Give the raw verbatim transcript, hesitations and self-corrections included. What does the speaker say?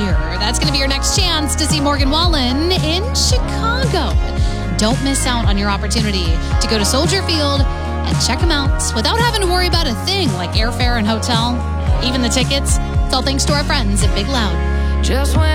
year. That's going to be your next chance to see Morgan Wallen in Chicago. Don't miss out on your opportunity to go to Soldier Field and check him out without having to worry about a thing like airfare and hotel. Even the tickets, it's all thanks to our friends at Big Loud. Just when